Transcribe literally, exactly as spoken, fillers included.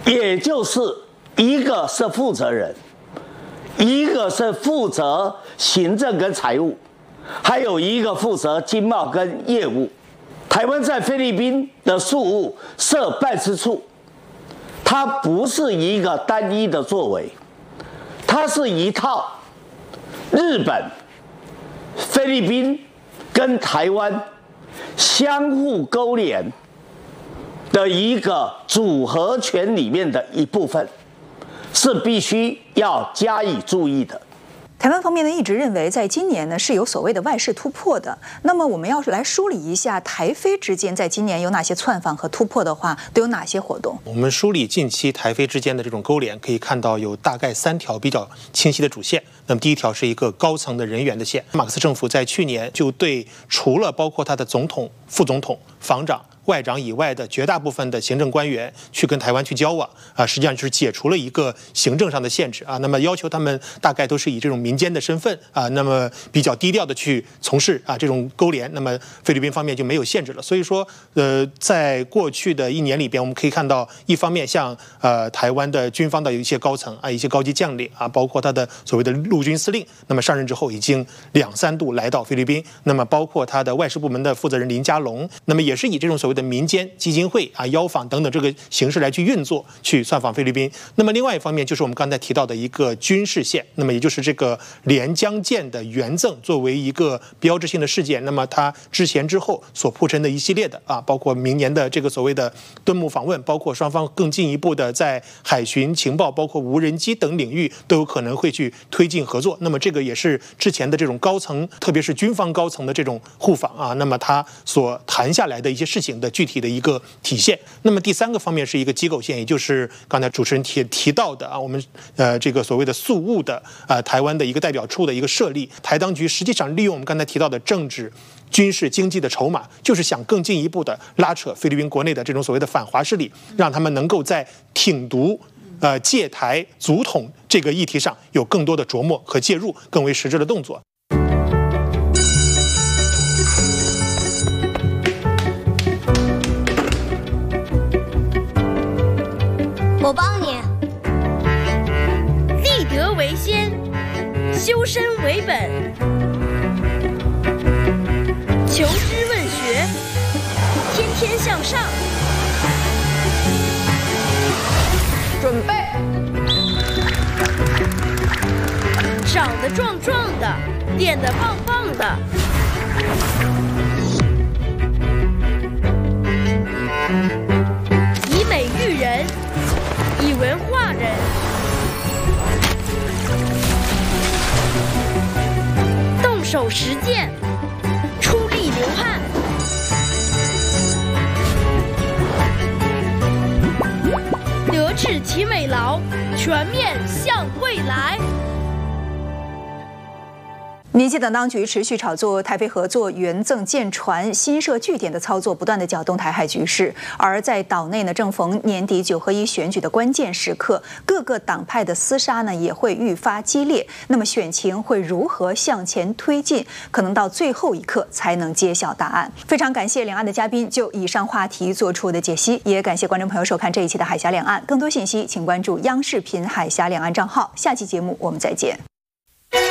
也就是一个是负责人，一个是负责行政跟财务，还有一个负责经贸跟业务。台湾在菲律宾的宿务设办事处，它不是一个单一的作为，它是一套日本、菲律宾跟台湾相互勾连的一个组合拳里面的一部分，是必须要加以注意的。 台湾方面呢一直认为，在今年呢是有所谓的外事突破的。那么我们要来梳理一下台菲之间在今年有哪些窜访和突破的话，都有哪些活动？ 我们梳理近期台菲之间的这种勾连，可以看到有大概三条比较清晰的主线。那么第一条是一个高层的人员的线，马克思政府在去年就对除了包括他的总统、副总统、防长、外长以外的绝大部分的行政官员去跟台湾去交往啊，实际上就是解除了一个行政上的限制啊。那么要求他们大概都是以这种民间的身份啊，那么比较低调的去从事啊这种勾连。那么菲律宾方面就没有限制了。所以说，呃，在过去的一年里边，我们可以看到，一方面像呃台湾的军方的一些高层啊，一些高级将领啊，包括他的所谓的陆军司令，那么上任之后已经两三度来到菲律宾。那么包括他的外事部门的负责人林佳龙，那么也是以这种所谓的的民间基金会啊、邀访等等这个形式来去运作，去窜访菲律宾。那么另外一方面就是我们刚才提到的一个军事线，那么也就是这个连江舰的援赠作为一个标志性的事件。那么它之前之后所铺陈的一系列的啊，包括明年的这个所谓的敦睦访问，包括双方更进一步的在海巡情报、包括无人机等领域都有可能会去推进合作。那么这个也是之前的这种高层，特别是军方高层的这种互访啊，那么他所谈下来的一些事情的具体的一个体现。那么第三个方面是一个机构线，也就是刚才主持人提提到的啊，我们呃这个所谓的宿务的啊、呃、台湾的一个代表处的一个设立。台当局实际上利用我们刚才提到的政治、军事、经济的筹码，就是想更进一步的拉扯菲律宾国内的这种所谓的反华势力，让他们能够在挺独、呃戒台、组统这个议题上有更多的琢磨和介入，更为实质的动作。 我帮你。 立德为先，修身为本，求知问学，天天向上。 准备。 长得壮壮的，练得棒棒的。以美育人，以文化人。动手实践，出力流汗。德智体美劳，全面向未来。 民进党当局持续炒作台菲合作援赠舰船、新设据点的操作，不断的搅动台海局势。而在岛内呢，正逢年底九合一选举的关键时刻，各个党派的厮杀呢也会愈发激烈。那么选情会如何向前推进？可能到最后一刻才能揭晓答案。非常感谢两岸的嘉宾就以上话题做出的解析，也感谢观众朋友收看这一期的海峡两岸。更多信息请关注央视频海峡两岸账号。下期节目我们再见。